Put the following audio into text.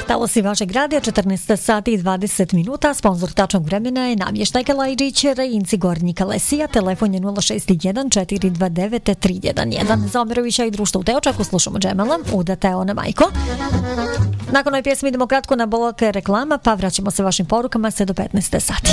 Talosi vašeg radija, 14 sati i 20 minuta. Sponzor tačnog vremena je Namještajka Lajđić, Rejinci Gornji Kalesija. Telefon je 061 429 311. Za Omerovića i društvo u Teočaku slušamo Džemala, udate ona majko. Nakon ove pjesme idemo kratko na blok reklama, pa vraćamo se vašim porukama sve do 15 sati.